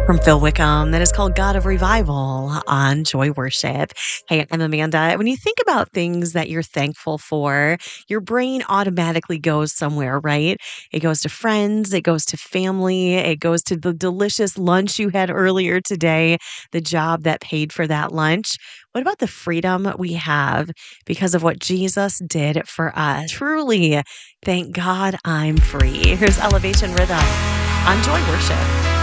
from Phil Wickham that is called God of Revival on Joy Worship. Hey, I'm Amanda. When you think about things that you're thankful for, your brain automatically goes somewhere, right? It goes to friends, it goes to family, it goes to the delicious lunch you had earlier today, the job that paid for that lunch. What about the freedom we have because of what Jesus did for us? Truly, thank God I'm free. Here's Elevation Rhythm on Joy Worship.